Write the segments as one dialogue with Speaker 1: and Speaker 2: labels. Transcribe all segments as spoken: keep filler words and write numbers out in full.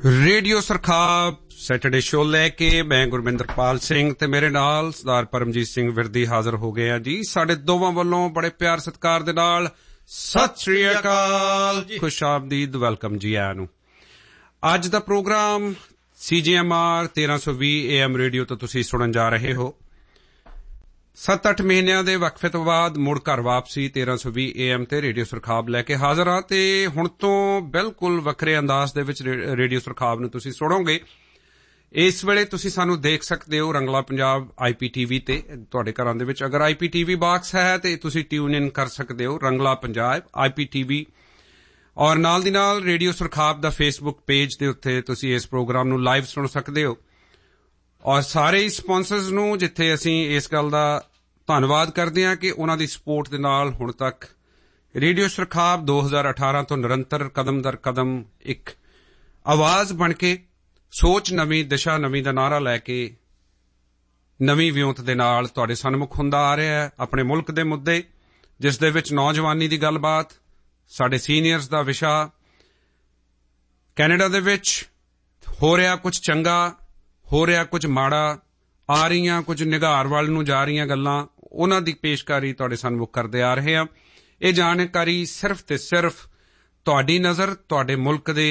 Speaker 1: Radio सरखाब Saturday show लैके मैं गुरमिंदरपाल सिंह ते मेरे नाल सरदार परमजीत सिंह विरदी हाजिर हो गए हैं जी। साडे दोवां वल्लों बड़े प्यार सत्कार दे नाल सत श्री अकाल, खुश आमदीद, वेलकम जी आयां नूं। अज दा प्रोग्राम सी जी एम आर तेरह सौ भी ए एम रेडियो तो तुसीं सुणन जा रहे हो। सत्त अठ महीनों के वक्फे तो बाद मुड़ घर वापसी तेरह सौ भी ए एम ते रेडियो सरखाब लैके हाजिर हाँ ते हुण तो बिल्कुल वखरे अंदाज दे विच रेडियो सरखाब नूं तुसीं सुणोगे। इस वेले तुसीं सानूं देख सकदे हो Rangla Punjab I P T V ते तुहाडे घरां दे विच अगर I P T V box है ते तुसीं ट्यून इन कर सकदे हो Rangla Punjab I P T V, और नाल दी नाल रेडियो सरखाब दा फेसबुक पेज दे उत्ते तुसीं इस प्रोग्राम नूं लाइव सुण सकदे हो। और सारे स्पॉन्सर्स नूं जिथे असीं इस गल दा धन्नवाद करदे हां कि उन्हां दी सपोर्ट दे नाल हुण तक रेडियो सरखाब दो हज़ार अठारह तो निरंतर कदम दर कदम एक आवाज़ बन के सोच नवीं दिशा नवीं दा नारा लैके नवीं विਉਂਤ दे नाल तुहाडे सन्मुख हुंदा आ रहा है। अपने मुल्क दे मुद्दे जिस दे विच नौजवानी दी गलबात, साडे सीनियर्स दा विशा, कैनेडा दे विच हो रहा कुछ चंगा, हो रहा कुछ माड़ा, आ रहीआं कुछ निगार वल नूं जा रहीआं गल्लां, उन्हां दी पेशकारी तुहाडे सन्मुख करदे आ रहे हां। ये जानकारी सिर्फ ते सिर्फ तुहाडी नज़र तुहाडे मुल्क दे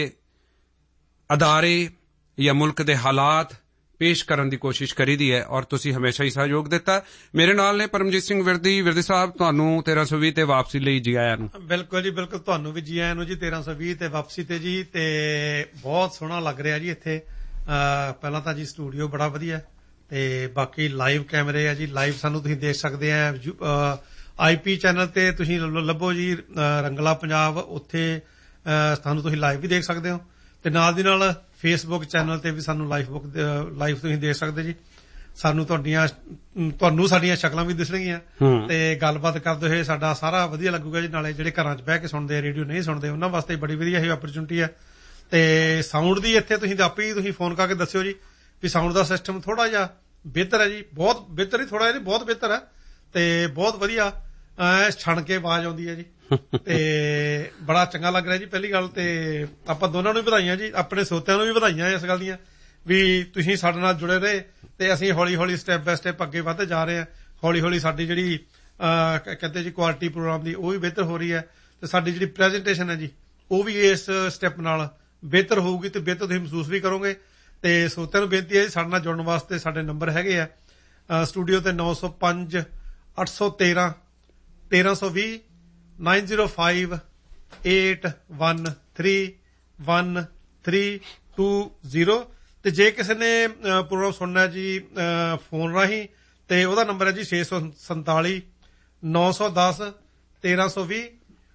Speaker 1: अदारे या मुल्क दे हालात पेश करन दी कोशिश करी दी है और तुसीं हमेशा ही सहयोग दिता। मेरे नाल ने परमजीत सिंह विरदी। विरदी साहब तुहानूं तेरह सौ भी ते वापसी लई जी आयां नूं।
Speaker 2: बिल्कुल जी बिल्कुल, तुहानूं भी जी आयां नूं जी तेरह सौ भी ते वापसी ते जी। ते बहुत सोहना लग रहा जी इत्थे। पहलां तां जी स्टूडियो बड़ा वधिया ते बाकी लाइव कैमरे है जी, लाइव सानू तुसीं देख सकदे आ। आई पी चैनल ते तुसीं लभो जी रंगला पंजाब, उत्थे सानू तुसीं लाइव भी देख सकदे हो ते नाल दी नाल फेसबुक चैनल ते भी सानू लाइव बुक लाइव तुसीं देख सकदे जी। सानू तुहाडीआं तुहानूं साडीआं शक्लां भी दिसणगीआं ते गलबात करदे होए साडा सारा वधिया लगूगा जी। नाले ਜਿਹੜੇ ਘਰਾਂ 'ਚ ਬਹਿ ਕੇ ਸੁਣਦੇ रेडियो नहीं सुणदे ਉਹਨਾਂ ਵਾਸਤੇ बड़ी वधिया ही अपॉर्चुनिटी है। ਤੇ ਸਾਊਂਡ ਦੀ ਇੱਥੇ ਤੁਸੀਂ ਆਪੇ ਹੀ ਤੁਸੀਂ ਫੋਨ ਕਰਕੇ ਦੱਸਿਓ ਜੀ ਵੀ ਸਾਊਂਡ ਦਾ ਸਿਸਟਮ ਥੋੜਾ ਜਿਹਾ ਬਿਹਤਰ ਹੈ ਜੀ, ਬਹੁਤ ਬਿਹਤਰ ਹੀ ਥੋੜਾ ਜਿਹਾ ਬਹੁਤ ਬਿਹਤਰ ਹੈ ਤੇ ਬਹੁਤ ਵਧੀਆ ਛਣ ਕੇ ਆਵਾਜ਼ ਆਉਂਦੀ ਹੈ ਜੀ ਤੇ ਬੜਾ ਚੰਗਾ ਲੱਗ ਰਿਹਾ ਜੀ। ਪਹਿਲੀ ਗੱਲ ਤੇ ਆਪਾਂ ਦੋਨਾਂ ਨੂੰ ਵੀ ਵਧਾਈਆਂ ਜੀ, ਆਪਣੇ ਸਰੋਤਿਆਂ ਨੂੰ ਵੀ ਵਧਾਈਆਂ ਇਸ ਗੱਲ ਦੀਆਂ ਵੀ ਤੁਸੀਂ ਸਾਡੇ ਨਾਲ ਜੁੜੇ ਰਹੇ ਤੇ ਅਸੀਂ ਹੌਲੀ ਹੌਲੀ ਸਟੈਪ ਬਾਏ ਸਟੈਪ ਅੱਗੇ ਵਧਦੇ ਜਾ ਰਹੇ ਹਾਂ। ਹੌਲੀ ਹੌਲੀ ਸਾਡੀ ਜਿਹੜੀ ਕਹਿੰਦੇ ਜੀ ਕੁਆਲਿਟੀ ਪ੍ਰੋਗਰਾਮ ਦੀ ਉਹ ਵੀ ਬਿਹਤਰ ਹੋ ਰਹੀ ਹੈ ਤੇ ਸਾਡੀ ਜਿਹੜੀ ਪ੍ਰੈਜੈਂਟੇਸ਼ਨ ਹੈ ਜੀ ਉਹ ਵੀ ਇਸ ਸਟੈਪ ਨਾਲ ਬਿਹਤਰ ਹੋਊਗੀ ਤੇ ਬਿਹਤਰ ਤੁਸੀਂ ਮਹਿਸੂਸ ਵੀ ਕਰੋਗੇ। ਤੇ ਸਰੋਤਿਆਂ ਨੂੰ ਬੇਨਤੀ ਹੈ ਜੀ ਸਾਡੇ ਨਾਲ ਜੁੜਨ ਵਾਸਤੇ ਸਾਡੇ ਨੰਬਰ ਹੈਗੇ ਆ ਸਟੂਡੀਓ ਤੇ ਨੌ ਸੌ ਪੰਜ ਅੱਠ ਸੌ ਤੇਰਾਂ ਤੇਰਾਂ ਸੌ ਵੀਹ nine zero five eight one three one three two zero. ਤੇ ਜੇ ਕਿਸੇ ਨੇ ਪ੍ਰੋਗਰਾਮ ਸੁਣਨਾ ਜੀ ਫੋਨ ਰਾਹੀਂ ਤੇ ਉਹਦਾ ਨੰਬਰ ਹੈ ਜੀ ਛੇ ਸੌ ਸੰਤਾਲੀ ਨੌ ਸੌ ਦਸ ਤੇਰਾਂ ਸੌ ਵੀਹ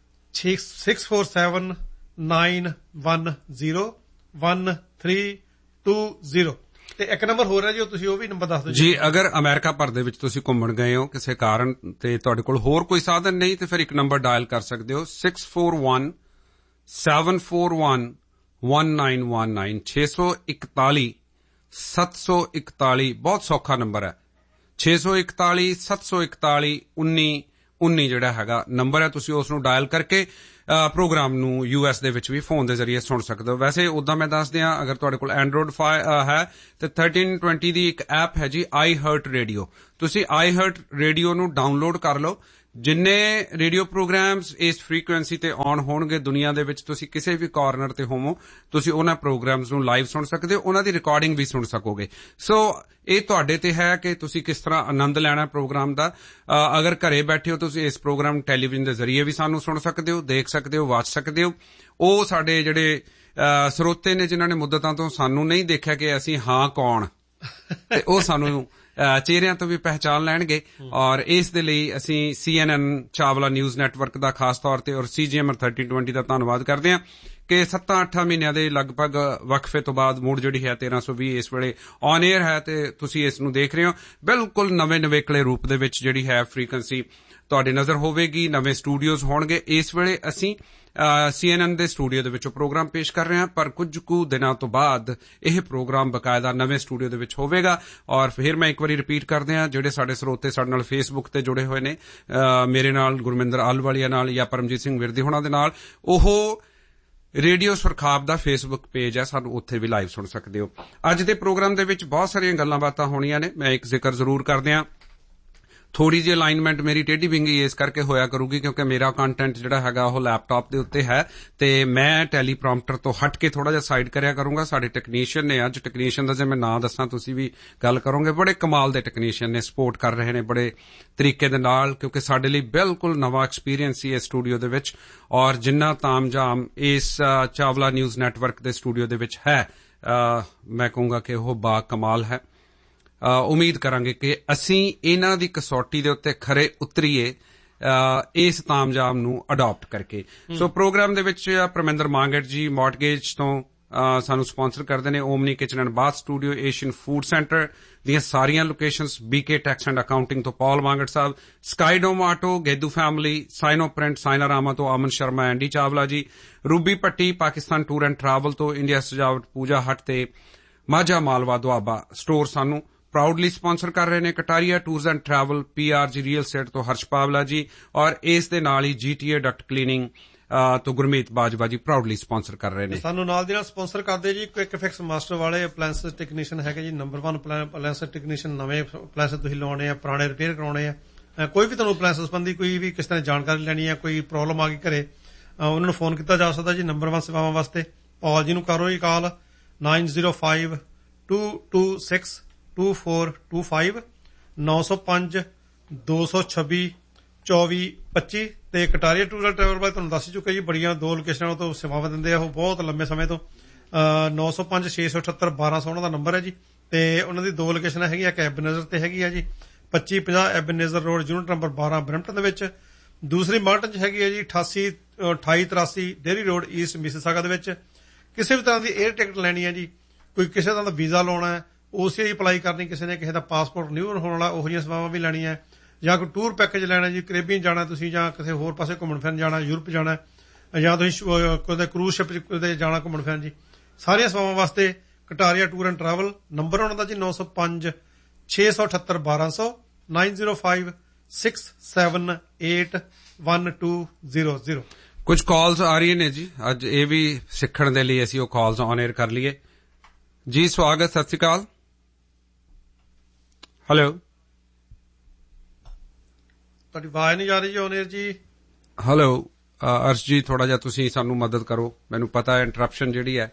Speaker 2: six four seven nine one zero one three to zero. ਤੇ ਇੱਕ ਨੰਬਰ ਹੋ ਰਿਹਾ ਜੀ, ਉਹ ਤੁਸੀਂ ਉਹ ਵੀ ਨੰਬਰ ਦੱਸ ਦਿਓ ਜੀ।
Speaker 1: ਅਗਰ ਅਮਰੀਕਾ ਭਰ ਦੇ ਵਿੱਚ ਤੁਸੀਂ ਘੁੰਮਣ ਗਏ ਹੋ ਕਿਸੇ ਕਾਰਨ ਤੇ ਤੁਹਾਡੇ ਕੋਲ ਹੋਰ ਕੋਈ ਸਾਧਨ ਨਹੀਂ ਤੇ ਫਿਰ ਇੱਕ ਨੰਬਰ ਡਾਇਲ ਕਰ ਸਕਦੇ ਹੋ six four one seven four one one nine one nine ਛੇ ਸੌ ਇਕਤਾਲੀ ਸੱਤ ਸੌ ਇਕਤਾਲੀ। ਬਹੁਤ ਸੌਖਾ ਨੰਬਰ ਹੈ ਛੇ ਸੌ ਇਕਤਾਲੀ ਸੱਤ ਸੌ ਇਕਤਾਲੀ ਉੱਨੀ ਉੱਨੀ ਜਿਹੜਾ ਹੈਗਾ ਨੰਬਰ ਹੈ। ਤੁਸੀਂ ਉਸ ਨੂੰ ਡਾਇਲ ਕਰਕੇ ਪ੍ਰੋਗਰਾਮ ਨੂੰ ਯੂ ਐਸ ਦੇ ਵਿੱਚ ਵੀ ਫੋਨ ਦੇ ਜ਼ਰੀਏ ਸੁਣ ਸਕਦੇ ਹੋ। ਵੈਸੇ ਉੱਦਾਂ ਮੈਂ ਦੱਸ ਦਿਆਂ ਅਗਰ ਤੁਹਾਡੇ ਕੋਲ ਐਂਡਰੋਇਡ ਹੈ ਤੇ ਥਰਟੀਨ ਟਵੈਂਟੀ ਦੀ ਇੱਕ ਐਪ ਹੈ ਜੀ ਆਈ ਹਰਟ ਰੇਡੀਓ। ਤੁਸੀਂ ਆਈ ਹਰਟ ਰੇਡੀਓ ਨੂੰ ਡਾਊਨਲੋਡ ਕਰ ਲਓ। ਜਿੰਨੇ ਰੇਡੀਓ ਪ੍ਰੋਗਰਾਮਸ ਇਸ ਫ੍ਰੀਕੁਐਂਸੀ ਤੇ ਆਨ ਹੋਣਗੇ ਦੁਨੀਆ ਦੇ ਵਿੱਚ, ਤੁਸੀਂ ਕਿਸੇ ਵੀ ਕਾਰਨਰ ਤੇ ਹੋਵੋ ਤੁਸੀਂ ਉਹਨਾਂ ਪ੍ਰੋਗਰਾਮਸ ਨੂੰ ਲਾਈਵ ਸੁਣ ਸਕਦੇ ਹੋ, ਉਹਨਾਂ ਦੀ ਰਿਕਾਰਡਿੰਗ ਵੀ ਸੁਣ ਸਕੋਗੇ। ਸੋ ਇਹ ਤੁਹਾਡੇ ਤੇ ਹੈ ਕਿ ਤੁਸੀਂ ਕਿਸ ਤਰ੍ਹਾਂ ਆਨੰਦ ਲੈਣਾ ਪ੍ਰੋਗਰਾਮ ਦਾ। ਅਗਰ ਘਰੇ ਬੈਠੇ ਹੋ ਤੁਸੀਂ ਇਸ ਪ੍ਰੋਗਰਾਮ ਟੈਲੀਵਿਜ਼ਨ ਦੇ ਜ਼ਰੀਏ ਵੀ ਸਾਨੂੰ ਸੁਣ ਸਕਦੇ ਹੋ, ਦੇਖ ਸਕਦੇ ਹੋ, ਵਾਚ ਸਕਦੇ ਹੋ। ਉਹ ਸਾਡੇ ਜਿਹੜੇ ਸਰੋਤੇ ਨੇ ਜਿਨ੍ਹਾਂ ਨੇ ਮੁੱਦਤਾਂ ਤੋਂ ਸਾਨੂੰ ਨਹੀਂ ਦੇਖਿਆ ਕਿ ਅਸੀਂ ਹਾਂ ਕੌਣ, ਤੇ ਉਹ ਸਾਨੂੰ ਚਿਹਰਿਆਂ ਤੋਂ ਵੀ ਪਹਿਚਾਣ ਲੈਣਗੇ। ਔਰ ਇਸ ਦੇ ਲਈ ਅਸੀਂ ਸੀ ਐਨ ਐਨ ਚਾਵਲਾ ਨਿਊਜ਼ ਨੈਟਵਰਕ ਦਾ ਖਾਸ ਤੌਰ ਤੇ ਔਰ ਸੀ ਜੀ ਐਮ ਆਰ ਥਰਟੀ ਟਵੈਂਟੀ ਦਾ ਧੰਨਵਾਦ ਕਰਦੇ ਹਾਂ ਕਿ ਸੱਤਾਂ ਅੱਠਾਂ ਮਹੀਨਿਆਂ ਦੇ ਲਗਭਗ ਵਕਫੇ ਤੋਂ ਬਾਅਦ ਮੁੜ ਜਿਹੜੀ ਹੈ ਤੇਰਾਂ ਸੌ ਵੀਹ ਇਸ ਵੇਲੇ ਔਨ ਏਅਰ ਹੈ ਤੇ ਤੁਸੀਂ ਇਸ ਨੂੰ ਦੇਖ ਰਹੇ ਹੋ। ਬਿਲਕੁਲ ਨਵੇਂ ਨਵੇਕਲੇ ਰੂਪ ਦੇ ਵਿੱਚ ਜਿਹੜੀ ਹੈ ਫ੍ਰੀਕੁਐਂਸੀ ਤੁਹਾਡੀ ਨਜ਼ਰ ਹੋਵੇਗੀ, ਨਵੇਂ ਸਟੂਡੀਓਜ਼ ਹੋਣਗੇ। ਇਸ ਵੇਲੇ ਅਸੀਂ ਸੀ ਐਨ ਐਨ ਦੇ ਸਟੂਡੀਓ ਦੇ ਵਿੱਚੋਂ ਪ੍ਰੋਗਰਾਮ ਪੇਸ਼ ਕਰ ਰਹੇ ਹਾਂ, ਪਰ ਕੁਝ ਕੁ ਦਿਨਾਂ ਤੋਂ ਬਾਅਦ ਇਹ ਪ੍ਰੋਗਰਾਮ ਬਕਾਇਦਾ ਨਵੇਂ ਸਟੂਡੀਓ ਦੇ ਵਿੱਚ ਹੋਵੇਗਾ। ਔਰ ਫਿਰ ਮੈਂ ਇੱਕ ਵਾਰੀ ਰਿਪੀਟ ਕਰਦੇ ਹਾਂ, ਜਿਹੜੇ ਸਾਡੇ ਸਰੋਤੇ ਸਾਡੇ ਨਾਲ ਫੇਸਬੁੱਕ ਤੇ ਜੁੜੇ ਹੋਏ ਨੇ ਮੇਰੇ ਨਾਲ, ਗੁਰਮਿੰਦਰ ਆਲਵਾਲੀਆ ਨਾਲ ਜਾਂ ਪਰਮਜੀਤ ਸਿੰਘ ਵਿਰਦੀ ਹੋਣਾ ਦੇ ਨਾਲ, ਉਹ ਰੇਡੀਓ ਸੁਰਖਾਬ ਦਾ ਫੇਸਬੁੱਕ ਪੇਜ ਹੈ, ਸਾਨੂੰ ਉੱਥੇ ਵੀ ਲਾਈਵ ਸੁਣ ਸਕਦੇ ਹੋ। ਅੱਜ ਦੇ ਪ੍ਰੋਗਰਾਮ ਦੇ ਵਿੱਚ ਬਹੁਤ ਸਾਰੀਆਂ ਗੱਲਾਂ ਬਾਤਾਂ ਹੋਣੀਆਂ ਨੇ। ਮੈਂ ਇੱਕ ਜ਼ਿਕਰ ਜ਼ਰੂਰ ਕਰਦਿਆਂ, ਥੋੜੀ ਜਿਹੀ ਅਲਾਈਨਮੈਂਟ ਮੇਰੀ ਟੇਢੀ ਵਿੰਗੀ ਇਸ ਕਰਕੇ ਹੋਇਆ ਕਰੂਗੀ ਕਿਉਂਕਿ ਮੇਰਾ ਕੰਟੈਂਟ ਜਿਹੜਾ ਹੈਗਾ ਉਹ ਲੈਪਟਾਪ ਦੇ ਉੱਤੇ ਹੈ ਤੇ ਮੈਂ ਟੈਲੀਪ੍ਰੋਂਪਟਰ ਤੋਂ ਹਟ ਕੇ ਥੋੜਾ ਜਿਹਾ ਸਾਈਡ ਕਰਿਆ ਕਰੂੰਗਾ। ਸਾਡੇ ਟੈਕਨੀਸ਼ੀਅਨ ਨੇ, ਅੱਜ ਟੈਕਨੀਸ਼ੀਅਨ ਦਾ ਜੇ ਮੈਂ ਨਾਂ ਦੱਸਾਂ ਤੁਸੀਂ ਵੀ ਗੱਲ ਕਰੋਗੇ, ਬੜੇ ਕਮਾਲ ਦੇ ਟੈਕਨੀਸ਼ੀਅਨ ਨੇ, ਸਪੋਰਟ ਕਰ ਰਹੇ ਨੇ ਬੜੇ ਤਰੀਕੇ ਦੇ ਨਾਲ, ਕਿਉਂਕਿ ਸਾਡੇ ਲਈ ਬਿਲਕੁਲ ਨਵਾਂ ਐਕਸਪੀਰੀਅੰਸ ਸੀ ਇਸ ਸਟੂਡੀਓ ਦੇ ਵਿੱਚ ਔਰ ਜਿੰਨਾ ਤਾਮਝਾਮ ਇਸ ਚਾਵਲਾ ਨਿਊਜ਼ ਨੈਟਵਰਕ ਦੇ ਸਟੂਡੀਓ ਦੇ ਵਿੱਚ ਹੈ, ਮੈਂ ਕਹੂੰਗਾ ਕਿ ਉਹ ਬਾ ਕਮਾਲ ਹੈ। ਉਮੀਦ ਕਰਾਂਗੇ ਕਿ ਅਸੀਂ ਇਹਨਾਂ ਦੀ ਕਸੌਟੀ ਦੇ ਉੱਤੇ ਖਰੇ ਉਤਰੀਏ ਇਸ ਤਾਮਝਾਮ ਨੂੰ ਅਡਾਪਟ ਕਰਕੇ। ਸੋ ਪ੍ਰੋਗਰਾਮ ਦੇ ਵਿੱਚ ਪਰਮਿੰਦਰ ਮਾਂਗਟ ਜੀ ਮੌਰਟਗੇਜ ਤੋਂ ਸਾਨੂੰ ਸਪਾਂਸਰ ਕਰਦੇ ਨੇ। Omni kitchen and bath studio, Asian food centre ਦੀਆਂ ਸਾਰੀਆਂ locations, BK tax and accounting ਤੋਂ ਪਾਲ ਮਾਂਗਟ ਸਾਹਿਬ, ਸਕਾਈਡੋਮ ਆਟੋ, ਗੇਦੂ ਫੈਮਿਲੀ, ਸਾਈਨੋ ਪ੍ਰਿੰਟ, ਸਾਇਨਾਰਾਮਾ ਤੋਂ ਅਮਨ ਸ਼ਰਮਾ, ਐਂਡੀ ਚਾਵਲਾ ਜੀ, Ruby Patti, Pakistan tour and travel ਤੋਂ, ਇੰਡੀਆ ਸਜਾਵਟ, ਪੂਜਾ ਹੱਟ ਤੇ ਮਾਝਾ ਮਾਲਵਾ ਦੁਆਬਾ ਸਟੋਰ ਸਾਨੂੰ ਪ੍ਰਾਊਡਲੀ ਸਪਾਂਸਰ ਕਰ ਰਹੇ ਨੇ। Kataria tours and travel, ਪੀਆਰਜੀ real estate ਤੋਂ ਹਰਸ਼ ਪਾਵਲਾ ਜੀ ਔਰ ਇਸ ਦੇ ਨਾਲ ਹੀ ਜੀਟੀਏ ਡਕਟ ਕਲੀਨਿੰਗ ਤੋਂ ਗੁਰਮੀਤ ਬਾਜਵਾ ਜੀ ਪ੍ਰਾਊਡਲੀ ਸਪਾਂਸਰ ਕਰ ਰਹੇ ਨੇ।
Speaker 2: ਸਾਨੂੰ ਨਾਲ ਦੀ ਨਾਲ ਸਪਾਂਸਰ ਕਰਦੇ ਜੀ ਕੁਇਕ ਫਿਕਸ ਮਾਸਟਰ ਵਾਲੇ ਅਪਲਾਇੰਸ ਟੈਕਨੀਸ਼ੀਅਨ ਹੈਗੇ ਜੀ, ਨੰਬਰ ਇੱਕ ਅਪਲਾਇੰਸ ਟੈਕਨੀਸ਼ੀਅਨ। ਨਵੇਂ ਅਪਲਾਇੰਸ ਤੁਸੀਂ ਲਾਉਣੇ ਆ, ਪੁਰਾਣੇ ਰਿਪੇਅਰ ਕਰਾਉਣੇ ਆ, ਕੋਈ ਵੀ ਤੁਹਾਨੂੰ ਅਪਲਾਇੰਸ ਸੰਬੰਧੀ ਕੋਈ ਵੀ ਕਿਸ ਤਰ੍ਹਾਂ ਜਾਣਕਾਰੀ ਲੈਣੀ ਹੈ, ਕੋਈ ਪ੍ਰੋਬਲਮ ਆ ਗਈ ਘਰੇ, ਉਹਨਾਂ ਨੂੰ ਫੋਨ ਕੀਤਾ ਜਾ ਸਕਦਾ ਜੀ। ਨੰਬਰ ਇੱਕ ਸੇਵਾਵਾਂ ਵਾਸਤੇ ਪਾਲ ਜੀ ਨੂੰ ਕਰੋ ਜੀ ਕਾਲ nine zero five to two six two four two five, ਨੌ ਸੌ ਪੰਜ ਦੋ ਸੌ ਛੱਬੀ ਚੌਵੀ ਪੱਚੀ। ਤੇ ਕਟਾਰੀਆ ਟੂਰ ਐਂਡ ਟਰੈਵਲ ਬਾਰੇ ਤੁਹਾਨੂੰ ਦੱਸ ਹੀ ਚੁੱਕਾ ਜੀ, ਬੜੀਆਂ ਦੋ ਲੋਕੇਸ਼ਨਾਂ ਤੋਂ ਸੇਵਾਵਾਂ ਦਿੰਦੇ ਆ ਉਹ ਬਹੁਤ ਲੰਮੇ ਸਮੇਂ ਤੋਂ। ਨੌ ਸੌ ਪੰਜ ਛੇ ਸੌ ਅਠੱਤਰ ਬਾਰਾਂ ਸੌ ਉਹਨਾਂ ਦਾ ਨੰਬਰ ਹੈ ਜੀ। ਤੇ ਉਹਨਾਂ ਦੀ ਦੋ ਲੋਕੇਸ਼ਨਾਂ ਹੈਗੀਆਂ, ਇੱਕ ਐਬਨੇਜ਼ਰ ਤੇ ਹੈਗੀ ਆ ਜੀ ਪੱਚੀ ਪੰਜਾਹ ਐਬਨੇਜ਼ਰ ਰੋਡ, ਯੂਨਿਟ ਨੰਬਰ ਬਾਰਾਂ, ਬਰੈਂਪਟਨ ਦੇ ਵਿੱਚ। ਦੂਸਰੀ ਮਾਲਟਨ ਚ ਹੈਗੀ ਹੈ ਜੀ ਅਠਾਸੀ ਅਠਾਈ ਤਰਾਸੀ ਡੇਅਰੀ ਰੋਡ, ਈਸਟ ਮਿਸੀਸਾਗਾ ਦੇ ਵਿੱਚ। ਕਿਸੇ ਵੀ ਤਰ੍ਹਾਂ ਦੀ 에ਅਰ ਟਿਕਟ ਲੈਣੀ ਹੈ ਜੀ, ਕੋਈ ਕਿਸੇ ਤਰ੍ਹਾਂ ਦਾ ਵੀਜ਼ਾ ਲਾਉਣਾ ਹੈ, ਉਸੇ ਹੀ ਅਪਲਾਈ ਕਰਨੀ, ਕਿਸੇ ਨੇ ਕਿਸੇ ਦਾ ਪਾਸਪੋਰਟ ਨਿਊ ਹੋਣ ਵਾਲਾ, ਉਹੋ ਜਿਹੀਆਂ ਸੇਵਾਵਾਂ ਵੀ ਲੈਣੀਆਂ, ਜਾਂ ਕੋਈ ਟੂਰ ਪੈਕੇਜ ਲੈਣਾ ਜੀ, ਕੈਰੇਬੀਅਨ ਜਾਣਾ ਤੁਸੀਂ, ਜਾਂ ਕਿਸੇ ਹੋਰ ਪਾਸੇ ਘੁੰਮਣ ਫਿਰਨ ਜਾਣਾ, ਯੂਰਪ ਜਾਣਾ, ਜਾਂ ਤੁਸੀਂ ਕੋਈ ਕਰੂਜ਼ ਸ਼ਿਪ ਤੇ ਜਾਣਾ ਘੁੰਮਣ ਫਿਰਨ ਜੀ, ਸਾਰੀਆਂ ਸੇਵਾਵਾਂ ਵਾਸਤੇ Kataria tour and travel. Number ਉਹਨਾਂ ਦਾ ਜੀ ਨੌ ਸੌ ਪੰਜ ਛੇ ਸੌ ਅਠੱਤਰ ਬਾਰਾਂ ਸੌ, nine zero five six seven eight one two zero zero.
Speaker 1: ਕੁਝ ਕਾਲਸ ਆ ਰਹੀਆਂ ਨੇ ਜੀ, ਅੱਜ ਇਹ ਵੀ ਸਿੱਖਣ ਦੇ ਲਈ ਅਸੀਂ ਉਹ ਕਾਲਸ ਔਨ 에ਅਰ ਕਰ ਲਈਏ ਜੀ। ਸਵਾਗਤ, ਸਤਿ ਸ਼੍ਰੀ ਅਕਾਲ। ਹੈਲੋ,
Speaker 2: ਤੁਹਾਡੀ ਆਵਾਜ਼ ਨਹੀਂ ਜਾ ਰਹੀ ਜੀ ਔਨ 에ਅਰ ਜੀ।
Speaker 1: ਹੈਲੋ ਅਰਸ਼ ਜੀ, ਥੋੜਾ ਜਿਹਾ ਤੁਸੀਂ ਸਾਨੂੰ ਮਦਦ ਕਰੋ। ਮੈਨੂੰ ਪਤਾ ਹੈ ਇੰਟਰਪਸ਼ਨ ਜਿਹੜੀ ਹੈ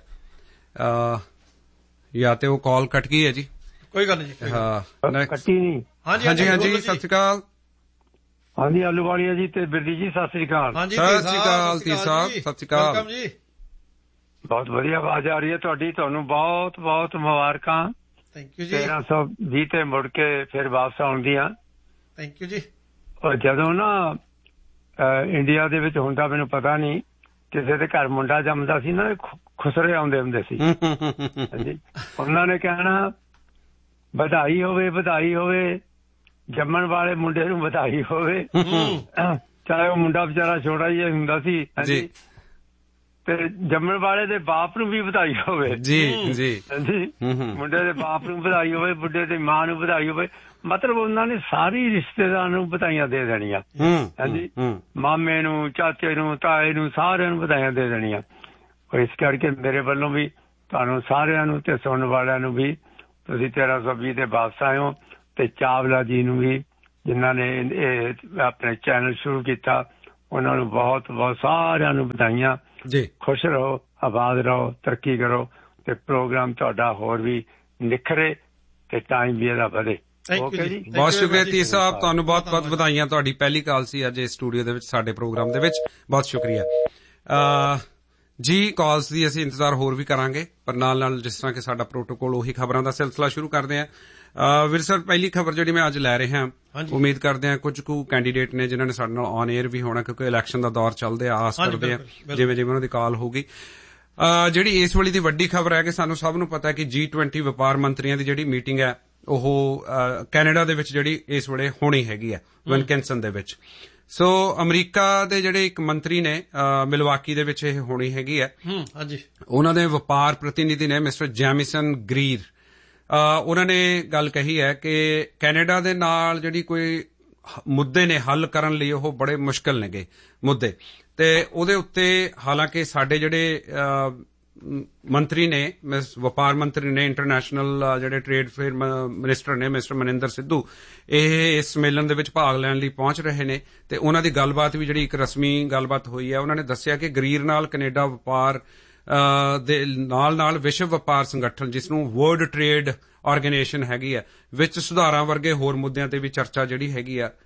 Speaker 1: ਜਾਂ ਤੇ ਉਹ ਕਾਲ ਕੱਟ ਗਈ ਹੈ ਜੀ।
Speaker 2: ਕੋਈ ਗੱਲ ਨਹੀਂ ਜੀ,
Speaker 1: ਹਾਂ
Speaker 3: ਕੱਟੀ ਨਹੀਂ।
Speaker 1: ਹਾਂਜੀ ਹਾਂਜੀ ਹਾਂਜੀ, ਸਤਿ ਸ਼੍ਰੀ ਅਕਾਲ।
Speaker 3: ਹਾਂਜੀ ਆਲੂਵਾਲੀਆ ਜੀ ਤੇ ਬਿਰਦੀ ਜੀ, ਸਤਿ ਸ਼੍ਰੀ ਅਕਾਲ।
Speaker 2: ਹਾਂਜੀ
Speaker 1: ਸਤਿ ਸ਼੍ਰੀ ਅਕਾਲ ਤੀਰ ਸਾਹਿਬ, ਸਤਿ ਸ਼੍ਰੀ ਅਕਾਲ।
Speaker 2: ਵੈਲਕਮ ਜੀ।
Speaker 3: ਬਹੁਤ ਵਧੀਆ ਆਵਾਜ਼ ਆ ਰਹੀ ਹੈ ਤੁਹਾਡੀ, ਤੁਹਾਨੂੰ ਬਹੁਤ ਬਹੁਤ ਮੁਬਾਰਕਾਂ।
Speaker 2: ਥੈਂਕ ਯੂ ਜੀ।
Speaker 3: ਤੇਰਾਂ ਸੌ ਵੀਹ ਤੇ ਮੁੜ ਕੇ ਫਿਰ ਵਾਪਸ ਆਉਣ ਦੀਆਂ।
Speaker 2: ਥੈਂਕ ਯੂ ਜੀ।
Speaker 3: ਜਦੋਂ ਨਾ ਇੰਡੀਆ ਦੇ ਵਿੱਚ ਹੁੰਦਾ, ਮੈਨੂੰ ਪਤਾ ਨਹੀਂ, ਕਿਸੇ ਦੇ ਘਰ ਮੁੰਡਾ ਜੰਮਦਾ ਸੀ ਨਾ, ਖੁਸਰੇ ਆਉਂਦੇ ਹੁੰਦੇ ਸੀ। ਹਾਂਜੀ, ਉਹਨਾਂ ਨੇ ਕਹਿਣਾ ਵਧਾਈ ਹੋਵੇ, ਵਧਾਈ ਹੋਵੇ, ਜੰਮਣ ਵਾਲੇ ਮੁੰਡੇ ਨੂੰ ਵਧਾਈ ਹੋਵੇ, ਚਾਹੇ ਉਹ ਮੁੰਡਾ ਵਿਚਾਰਾ ਛੋਟਾ ਜਿਹਾ ਹੁੰਦਾ ਸੀ। ਹਾਂਜੀ, ਤੇ ਜੰਮਣ ਵਾਲੇ ਦੇ ਬਾਪ ਨੂੰ ਵੀ ਵਧਾਈ ਹੋਵੇ ਜੀ ਜੀ। ਹਾਂਜੀ, ਮੁੰਡੇ ਦੇ ਬਾਪ ਨੂੰ ਵਧਾਈ ਹੋਵੇ, ਬੁੱਢੇ ਦੀ ਮਾਂ ਨੂੰ ਵਧਾਈ ਹੋਵੇ। ਮਤਲਬ ਉਹਨਾਂ ਨੇ ਸਾਰੀ ਰਿਸ਼ਤੇਦਾਰਾਂ ਨੂੰ ਵਧਾਈਆਂ ਦੇ ਦੇਣੀਆਂ। ਹਾਂਜੀ, ਮਾਮੇ ਨੂੰ, ਚਾਚੇ ਨੂੰ, ਤਾਏ ਨੂੰ, ਸਾਰਿਆਂ ਨੂੰ ਵਧਾਈਆਂ ਦੇ ਦੇਣੀਆਂ। ਇਸ ਕਰਕੇ ਮੇਰੇ ਵੱਲੋਂ ਵੀ ਤੁਹਾਨੂੰ ਸਾਰਿਆਂ ਨੂੰ ਤੇ ਸੁਣਨ ਵਾਲਿਆਂ ਨੂੰ ਵੀ, ਤੁਸੀਂ ਤੇਰਾਂ ਸੌ ਵੀਹ ਤੇ ਵਾਪਸ ਆਏ ਹੋ, ਤੇ ਚਾਵਲਾ ਜੀ ਨੂੰ ਵੀ ਜਿਨ੍ਹਾਂ ਨੇ ਇਹ ਆਪਣੇ ਚੈਨਲ ਸ਼ੁਰੂ ਕੀਤਾ, ਉਹਨਾਂ ਨੂੰ ਬਹੁਤ ਬਹੁਤ ਸਾਰਿਆਂ ਨੂੰ ਵਧਾਈਆਂ ਜੀ। ਖੁਸ਼ ਰਹੋ, ਆਬਾਦ ਰਹੋ, ਤਰੱਕੀ ਕਰੋ, ਤੇ ਪ੍ਰੋਗਰਾਮ ਤੁਹਾਡਾ ਹੋਰ ਵੀ ਨਿਖਰੇ ਤੇ ਟਾਈਮ ਵੀ ਇਹਦਾ ਵਧੇ। ਓਕੇ ਜੀ,
Speaker 1: ਬਹੁਤ ਸ਼ੁਕਰੀਆ ਤੀਰ ਸਾਹਿਬ, ਤੁਹਾਨੂੰ ਬਹੁਤ ਬਹੁਤ ਵਧਾਈਆਂ। ਤੁਹਾਡੀ ਪਹਿਲੀ ਕਾਲ ਸੀ ਅੱਜ ਇਸ ਸਟੂਡੀਓ ਦੇ ਵਿੱਚ ਸਾਡੇ ਪ੍ਰੋਗਰਾਮ ਦੇ ਵਿੱਚ, ਬਹੁਤ ਸ਼ੁਕਰੀਆ ਜੀ। ਕਾਲਸ ਦੀ ਅਸੀਂ ਇੰਤਜ਼ਾਰ ਹੋਰ ਵੀ ਕਰਾਂਗੇ, ਪਰ ਨਾਲ ਨਾਲ ਜਿਸ ਤਰ੍ਹਾਂ ਕਿ ਸਾਡਾ ਪ੍ਰੋਟੋਕੋਲ, ਉਹੀ ਖਬਰਾਂ ਦਾ ਸਿਲਸਿਲਾ ਸ਼ੁਰੂ ਕਰਦੇ ਹਾਂ। ਵਿਰਸਰ, ਪਹਿਲੀ ਖਬਰ ਜਿਹੜੀ ਮੈਂ ਅੱਜ ਲੈ ਰਿਹਾ, ਉਮੀਦ ਕਰਦੇ ਹਾਂ ਕੁਝ ਕੁ ਕੈਂਡੀਡੇਟ ਨੇ ਜਿਨ੍ਹਾਂ ਨੇ ਸਾਡੇ ਨਾਲ ਔਨ 에ਅਰ ਵੀ ਹੋਣਾ, ਕਿਉਂਕਿ ਇਲੈਕਸ਼ਨ ਦਾ ਦੌਰ ਚੱਲਦੇ ਆ, ਆਸ ਕਰਦੇ ਆ ਜਿਵੇਂ ਜਿਵੇਂ ਉਹਨਾਂ ਦੀ ਕਾਲ ਹੋਊਗੀ। ਜਿਹੜੀ ਇਸ ਵੇਲੇ ਦੀ ਵੱਡੀ ਖਬਰ ਹੈ ਕਿ ਸਾਨੂੰ ਸਭ ਨੂੰ ਪਤਾ ਹੈ ਕਿ ਜੀ ਟਵੈਂਟੀ ਵਪਾਰ ਮੰਤਰੀਆਂ ਦੀ ਜਿਹੜੀ ਮੀਟਿੰਗ ਹੈ ਉਹ ਕੈਨੇਡਾ ਦੇ ਵਿੱਚ ਜਿਹੜੀ ਇਸ ਵੇਲੇ ਹੋਣੀ ਹੈਗੀ ਹੈ, ਵਿਨਕਿੰਸਨ ਦੇ ਵਿੱਚ। ਸੋ ਅਮਰੀਕਾ ਦੇ ਜਿਹੜੇ ਇੱਕ ਮੰਤਰੀ ਨੇ, ਮਿਲਵਾਕੀ ਦੇ ਵਿੱਚ ਇਹ ਹੋਣੀ ਹੈਗੀ ਹੈ, ਉਹਨਾਂ ਦੇ ਵਪਾਰ ਪ੍ਰਤੀਨਿਧੀ ਨੇ ਮਿਸਟਰ ਜੈਮਿਸਨ ਗਰੀਰ। ਉਹਨਾਂ ਨੇ ਗੱਲ ਕਹੀ ਹੈ ਕਿ ਕੈਨੇਡਾ ਦੇ ਨਾਲ ਜਿਹੜੀ ਕੋਈ ਮੁੱਦੇ ਨੇ ਹੱਲ ਕਰਨ ਲਈ ਉਹ ਬੜੇ ਮੁਸ਼ਕਿਲ ਨੇਗੇ ਮੁੱਦੇ, ਤੇ ਉਹਦੇ ਉੱਤੇ ਹਾਲਾਂਕਿ ਸਾਡੇ ਜਿਹੜੇ ਮੰਤਰੀ ਨੇ ਵਪਾਰ ਮੰਤਰੀ ਨੇ ਇੰਟਰਨੈਸ਼ਨਲ ਜਿਹੜੇ ਟ੍ਰੇਡ ਫੇਅਰ ਮਿਨਿਸਟਰ ਨੇ ਮਿਸਟਰ ਮਨਿੰਦਰ ਸਿੱਧੂ ਇਹ ਇਸ ਸੰਮੇਲਨ ਦੇ ਵਿੱਚ ਭਾਗ ਲੈਣ ਲਈ ਪਹੁੰਚ ਰਹੇ ਨੇ ਤੇ ਉਹਨਾਂ ਦੀ ਗੱਲਬਾਤ ਵੀ ਜਿਹੜੀ ਇੱਕ ਰਸਮੀ ਗੱਲਬਾਤ ਹੋਈ ਹੈ ਉਹਨਾਂ ਨੇ ਦੱਸਿਆ ਕਿ ਗਰੀਰ ਨਾਲ ਕੈਨੇਡਾ ਵਪਾਰ ਦੇ ਨਾਲ ਨਾਲ ਵਿਸ਼ਵ ਵਪਾਰ ਸੰਗਠਨ ਜਿਸ ਨੂੰ ਵਰਲਡ ਟ੍ਰੇਡ ਆਰਗੇਨਾਈਜੇਸ਼ਨ ਹੈਗੀ ਹੈ ਵਿੱਚ ਸੁਧਾਰਾਂ ਵਰਗੇ ਹੋਰ ਮੁੱਦਿਆਂ ਤੇ ਵੀ ਚਰਚਾ ਜਿਹੜੀ ਹੈਗੀ ਆ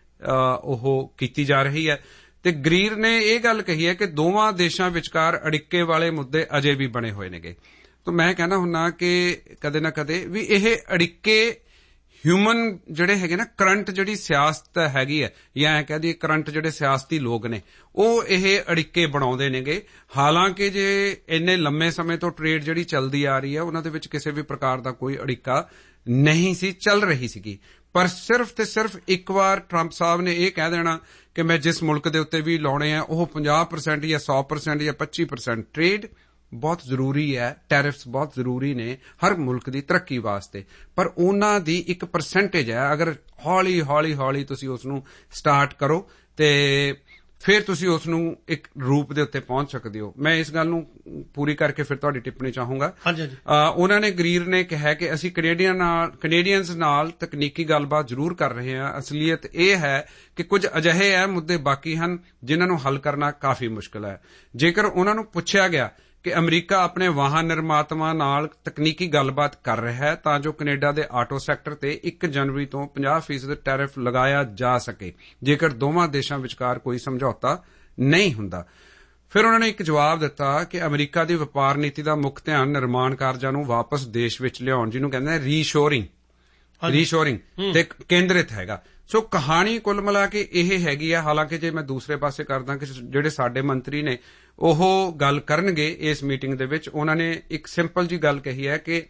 Speaker 1: ਉਹ ਕੀਤੀ ਜਾ ਰਹੀ ਹੈ ਤੇ ਗਰੀਰ ਨੇ ਇਹ ਗੱਲ ਕਹੀ ਹੈ ਕਿ ਦੋਵਾਂ ਦੇਸ਼ਾਂ ਵਿਚਕਾਰ ਅੜਿੱਕੇ ਵਾਲੇ ਮੁੱਦੇ ਅਜੇ ਵੀ ਬਣੇ ਹੋਏ ਨੇਗੇ ਤਾਂ ਮੈਂ ਕਹਿੰਦਾ ਹੁੰਨਾ ਕਿ ਕਦੇ ਨਾ ਕਦੇ ਵੀ ਇਹ ਅੜਿੱਕੇ ਹਿਊਮਨ ਜਿਹੜੇ ਹੈਗੇ ਨਾ ਕਰੰਟ ਜਿਹੜੀ ਸਿਆਸਤ ਹੈਗੀ ਹੈ ਜਾਂ ਐ ਕਹਦੀ ਕਰੰਟ ਜਿਹੜੇ ਸਿਆਸਤੀ ਲੋਕ ਨੇ ਉਹ ਇਹ ਅੜਿੱਕੇ ਬਣਾਉਂਦੇ ਨੇਗੇ ਹਾਲਾਂਕਿ ਜੇ ਇੰਨੇ ਲੰਮੇ ਸਮੇਂ ਤੋਂ ਟ੍ਰੇਡ ਜਿਹੜੀ ਚੱਲਦੀ ਆ ਰਹੀ ਹੈ ਉਹਨਾਂ ਦੇ ਵਿੱਚ ਕਿਸੇ ਵੀ ਪ੍ਰਕਾਰ ਦਾ ਕੋਈ ਅੜਿੱਕਾ ਨਹੀਂ ਸੀ ਚੱਲ ਰਹੀ ਸੀਗੀ ਪਰ ਸਿਰਫ ਤੇ ਸਿਰਫ ਇੱਕ ਵਾਰ ਟਰੰਪ ਸਾਹਿਬ ਨੇ ਇਹ ਕਹਿ ਦੇਣਾ ਕਿ ਮੈਂ ਜਿਸ ਮੁਲਕ ਦੇ ਉੱਤੇ ਵੀ ਲਾਉਣੇ ਆ ਉਹ ਪੰਜਾਹ ਪ੍ਰਸੈਂਟ ਜਾਂ ਸੌ ਪ੍ਰਸੈਂਟ ਜਾਂ ਪੱਚੀ ਪ੍ਰਸੈਂਟ ਟ੍ਰੇਡ ਬਹੁਤ ਜ਼ਰੂਰੀ ਹੈ ਟੈਰਿਫਸ ਬਹੁਤ ਜ਼ਰੂਰੀ ਨੇ ਹਰ ਮੁਲਕ ਦੀ ਤਰੱਕੀ ਵਾਸਤੇ ਪਰ ਉਹਨਾਂ ਦੀ ਇੱਕ ਪਰਸੈਂਟੇਜ ਹੈ ਅਗਰ ਹੌਲੀ ਹੌਲੀ ਹੌਲੀ ਤੁਸੀਂ ਉਸ ਨੂੰ ਸਟਾਰਟ ਕਰੋ ਤੇ ਫਿਰ ਤੁਸੀਂ ਉਸ ਨੂੰ ਇੱਕ ਰੂਪ ਦੇ ਉੱਤੇ ਪਹੁੰਚ ਸਕਦੇ ਹੋ ਮੈਂ ਇਸ ਗੱਲ ਨੂੰ ਪੂਰੀ ਕਰਕੇ ਫਿਰ ਤੁਹਾਡੀ ਟਿੱਪਣੀ ਚਾਹੂੰਗਾ ਉਹਨਾਂ ਨੇ ਗਰੀਰ ਨੇ ਕਿਹਾ ਕਿ ਅਸੀਂ ਕੈਨੇਡੀਅਨ ਨਾਲ ਕੈਨੇਡੀਅਨਸ ਨਾਲ ਤਕਨੀਕੀ ਗੱਲਬਾਤ ਜ਼ਰੂਰ ਕਰ ਰਹੇ ਹਾਂ ਅਸਲੀਅਤ ਇਹ ਹੈ ਕਿ ਕੁਝ ਅਜਿਹੇ ਅਹਿਮ ਮੁੱਦੇ ਬਾਕੀ ਹਨ ਜਿਨ੍ਹਾਂ ਨੂੰ ਹੱਲ ਕਰਨਾ ਕਾਫੀ ਮੁਸ਼ਕਿਲ ਹੈ ਜੇਕਰ ਉਹਨਾਂ ਨੂੰ ਪੁੱਛਿਆ ਗਿਆ ਕਿ ਅਮਰੀਕਾ ਆਪਣੇ ਵਾਹਨ ਨਿਰਮਾਤਾਵਾਂ ਨਾਲ ਤਕਨੀਕੀ ਗੱਲਬਾਤ ਕਰ ਰਿਹਾ ਹੈ ਤਾਂ ਜੋ ਕੈਨੇਡਾ ਦੇ ਆਟੋ ਸੈਕਟਰ ਤੇ ਇੱਕ ਜਨਵਰੀ ਤੋਂ ਪੰਜਾਹ ਫੀਸਦ ਟੈਰਿਫ ਲਗਾਇਆ ਜਾ ਸਕੇ ਜੇਕਰ ਦੋਵਾਂ ਦੇਸ਼ਾਂ ਵਿਚਕਾਰ ਕੋਈ ਸਮਝੌਤਾ ਨਹੀਂ ਹੁੰਦਾ ਫਿਰ ਉਹਨਾਂ ਨੇ ਇੱਕ ਜਵਾਬ ਦਿੱਤਾ ਕਿ ਅਮਰੀਕਾ ਦੀ ਵਪਾਰ ਨੀਤੀ ਦਾ ਮੁੱਖ ਧਿਆਨ ਨਿਰਮਾਣ ਕਾਰਜਾਂ ਨੂੰ ਵਾਪਸ ਦੇਸ਼ ਵਿੱਚ ਲਿਆਉਣ ਜਿਹਨੂੰ ਕਹਿੰਦੇ ਨੇ ਰੀਸ਼ੋਰਿੰਗ ਰੀਸ਼ੋਰਿੰਗ ਤੇ ਕੇਂਦਰਿਤ ਹੈਗਾ ਸੋ ਕਹਾਣੀ ਕੁੱਲ ਮਿਲਾ ਕੇ ਇਹ ਹੈਗੀ ਆ ਹਾਲਾਂਕਿ ਜੇ ਮੈਂ ਦੂਸਰੇ ਪਾਸੇ ਕਰਦਾ ਕਿ ਜਿਹੜੇ ਸਾਡੇ ਮੰਤਰੀ ਨੇ ਉਹ ਗੱਲ ਕਰਨਗੇ ਇਸ ਮੀਟਿੰਗ ਦੇ ਵਿੱਚ ਉਹਨਾਂ ਨੇ ਇੱਕ ਸਿੰਪਲ ਜੀ ਗੱਲ ਕਹੀ ਹੈ ਕਿ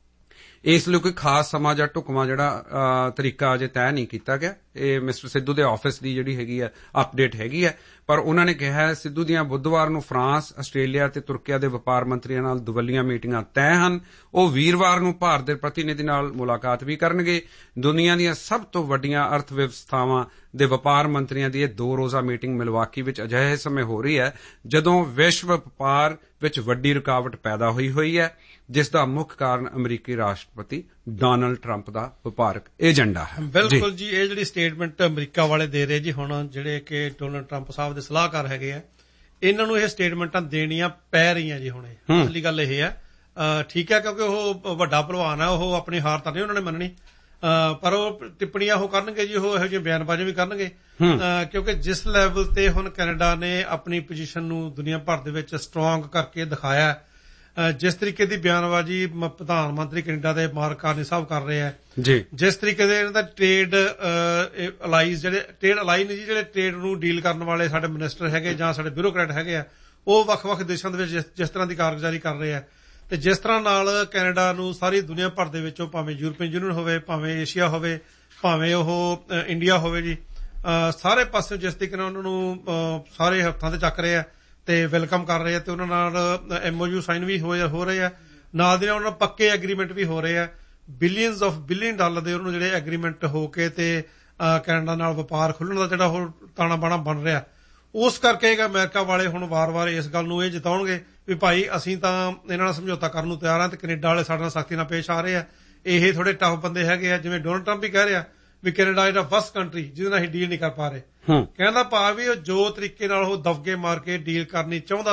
Speaker 1: ਇਸ ਲਈ ਕੋਈ ਖਾਸ ਸਮਾਂ ਜਾਂ ਢੁਕਵਾਂ ਜਿਹੜਾ ਤਰੀਕਾ ਅਜੇ ਤੈਅ ਨਹੀਂ ਕੀਤਾ ਗਿਆ ਇਹ ਮਿਸਟਰ ਸਿੱਧੂ ਦੇ ਆਫਿਸ ਦੀ ਜਿਹੜੀ ਹੈਗੀ ਹੈ ਅਪਡੇਟ ਹੈਗੀ ਹੈ ਪਰ ਉਹਨਾਂ ਨੇ ਕਿਹਾ ਸਿੱਧੂ ਦੀਆਂ ਬੁੱਧਵਾਰ ਨੂੰ ਫਰਾਂਸ ਆਸਟ੍ਰੇਲੀਆ ਤੇ ਤੁਰਕੀਆ ਦੇ ਵਪਾਰ ਮੰਤਰੀਆਂ ਨਾਲ ਦੁਵੱਲੀਆਂ ਮੀਟਿੰਗਾਂ ਤੈਅ ਹਨ ਉਹ ਵੀਰਵਾਰ ਨੂੰ ਭਾਰਤ ਦੇ ਪ੍ਰਤੀਨਿਧੀ ਨਾਲ ਮੁਲਾਕਾਤ ਵੀ ਕਰਨਗੇ ਦੁਨੀਆ ਦੀਆਂ ਸਭ ਤੋਂ ਵੱਡੀਆਂ ਅਰਥ ਵਿਵਸਥਾਵਾਂ ਦੇ ਵਪਾਰ ਮੰਤਰੀਆਂ ਦੀ ਇਹ ਦੋ ਰੋਜ਼ਾ ਮੀਟਿੰਗ ਮਿਲਵਾਕੀ ਵਿੱਚ ਅਜਿਹੇ ਸਮੇਂ ਹੋ ਰਹੀ ਹੈ ਜਦੋਂ ਵਿਸ਼ਵ ਵਪਾਰ ਵਿੱਚ ਵੱਡੀ ਰੁਕਾਵਟ ਪੈਦਾ ਹੋਈ ਹੋਈ ਹੈ ਜਿਸ ਦਾ ਮੁੱਖ ਕਾਰਨ ਅਮਰੀਕੀ ਰਾਸ਼ਟਰਪਤੀ ਡੋਨਾਲਡ ਟਰੰਪ ਦਾ ਵਪਾਰਕ ਏਜੰਡਾ ਹੈ
Speaker 2: ਬਿਲਕੁਲ ਜੀ ਇਹ ਜਿਹੜੀ ਸਟੇਟਮੈਂਟ ਅਮਰੀਕਾ ਵਾਲੇ ਦੇ ਰਹੇ ਜੀ ਹੁਣ ਜਿਹੜੇ ਕਿ ਡੋਨਾਲਡ ਟਰੰਪ ਸਾਹਿਬ ਦੇ ਸਲਾਹਕਾਰ ਹੈਗੇ ਆ ਇਹਨਾਂ ਨੂੰ ਇਹ ਸਟੇਟਮੈਂਟਾਂ ਦੇਣੀਆਂ ਪੈ ਰਹੀਆਂ ਜੀ ਹੁਣ ਅਸਲੀ ਗੱਲ ਇਹ ਹੈ ਠੀਕ ਹੈ ਕਿਉਂਕਿ ਉਹ ਵੱਡਾ ਭਲਵਾਨ ਹੈ ਉਹ ਆਪਣੀ ਹਾਰ ਤਾਂ ਨਹੀਂ ਉਹਨਾਂ ਨੇ ਮੰਨਣੀ ਪਰ ਉਹ ਟਿੱਪਣੀਆਂ ਉਹ ਕਰਨਗੇ ਜੀ ਉਹ ਇਹੋ ਜਿਹੇ ਬਿਆਨਬਾਜ਼ੀਆਂ ਵੀ ਕਰਨਗੇ ਕਿਉਂਕਿ ਜਿਸ ਲੈਵਲ ਤੇ ਹੁਣ ਕੈਨੇਡਾ ਨੇ ਆਪਣੀ ਪੋਜੀਸ਼ਨ ਨੂੰ ਦੁਨੀਆ ਭਰ ਦੇ ਵਿੱਚ ਸਟਰੋਂਗ ਕਰਕੇ ਦਿਖਾਇਆ ਜਿਸ ਤਰੀਕੇ ਦੀ ਬਿਆਨਬਾਜ਼ੀ ਪ੍ਰਧਾਨ ਮੰਤਰੀ ਕੈਨੇਡਾ ਦੇ ਮਾਰਕ ਕਾਰਨੀ ਸਾਹਿਬ ਕਰ ਰਹੇ ਆ ਜੀ ਜਿਸ ਤਰੀਕੇ ਦੇ ਇਹਨਾਂ ਦਾ ਟ੍ਰੇਡ ਅਲਾਈਜ਼ ਜਿਹੜੇ ਟ੍ਰੇਡ ਅਲਾਈ ਨੇ ਜੀ ਜਿਹੜੇ ਟ੍ਰੇਡ ਨੂੰ ਡੀਲ ਕਰਨ ਵਾਲੇ ਸਾਡੇ ਮਿਨਿਸਟਰ ਹੈਗੇ ਜਾਂ ਸਾਡੇ ਬਿਊਰੋਕਰੈਟ ਹੈਗੇ ਆ ਉਹ ਵੱਖ-ਵੱਖ ਦੇਸ਼ਾਂ ਦੇ ਵਿੱਚ ਜਿਸ ਤਰ੍ਹਾਂ ਦੀ ਕਾਰਗੁਜ਼ਾਰੀ ਕਰ ਰਹੇ ਆ ਤੇ ਜਿਸ ਤਰ੍ਹਾਂ ਨਾਲ ਕੈਨੇਡਾ ਨੂੰ ਸਾਰੀ ਦੁਨੀਆ ਭਰ ਦੇ ਵਿੱਚੋਂ ਭਾਵੇਂ ਯੂਰਪੀਅਨ ਯੂਨੀਅਨ ਹੋਵੇ ਭਾਵੇਂ ਏਸ਼ੀਆ ਹੋਵੇ ਭਾਵੇਂ ਉਹ ਇੰਡੀਆ ਹੋਵੇ ਜੀ ਸਾਰੇ ਪਾਸੇ ਜਿਸ ਤਰੀਕੇ ਨਾਲ ਉਹਨਾਂ ਨੂੰ ਸਾਰੇ ਹੱਥਾਂ ਤੇ ਚੱਕ ਰਹੇ ਆ ਤੇ ਵੈਲਕਮ ਕਰ ਰਹੇ ਆ ਤੇ ਉਹਨਾਂ ਨਾਲ ਐਮਓਯੂ ਸਾਈਨ ਵੀ ਹੋ ਰਹੇ ਆ ਨਾਲ ਦੇ ਨਾਲ ਉਹਨਾਂ ਪੱਕੇ ਐਗਰੀਮੈਂਟ ਵੀ ਹੋ ਰਹੇ ਆ ਬਿਲੀਅਨਸ ਆਫ ਬਿਲੀਅਨ ਡਾਲਰ ਦੇ ਉਹਨਾਂ ਜਿਹੜੇ ਐਗਰੀਮੈਂਟ ਹੋ ਕੇ ਤੇ ਕੈਨੇਡਾ ਨਾਲ ਵਪਾਰ ਖੁੱਲ੍ਹਣ ਦਾ ਜਿਹੜਾ ਉਹ ਤਾਣਾ ਬਾਣਾ ਬਣ ਰਿਹਾ ਉਸ ਕਰਕੇ ਅਮਰੀਕਾ ਵਾਲੇ ਹੁਣ ਵਾਰ-ਵਾਰ ਇਸ ਗੱਲ ਨੂੰ ਇਹ ਜਿਤਾਉਣਗੇ ਵੀ ਭਾਈ ਅਸੀਂ ਤਾਂ ਇਹਨਾਂ ਨਾਲ ਸਮਝੌਤਾ ਕਰਨ ਨੂੰ ਤਿਆਰ ਹਾਂ ਤੇ ਕੈਨੇਡਾ ਵਾਲੇ ਸਾਡੇ ਨਾਲ ਸਖਤੀ ਨਾਲ ਪੇਸ਼ ਆ ਰਹੇ ਆ ਇਹ ਥੋੜੇ ਟਫ ਬੰਦੇ ਹੈਗੇ ਆ ਜਿਵੇਂ ਡੋਨਾਲਡ ਟਰੰਪ ਵੀ ਕਹਿ ਰਿਹਾ ਵੀ Canada is a first country ਜਿਹਦੇ ਨਾਲ ਅਸੀਂ ਡੀਲ ਨਹੀਂ ਕਰ ਪਾ ਰਹੇ ਕਹਿਣ ਦਾ ਭਾਵ ਵੀ ਉਹ ਜੋ ਤਰੀਕੇ ਨਾਲ ਉਹ ਦਬਕੇ ਮਾਰ ਕੇ ਡੀਲ ਕਰਨੀ ਚਾਹੁੰਦਾ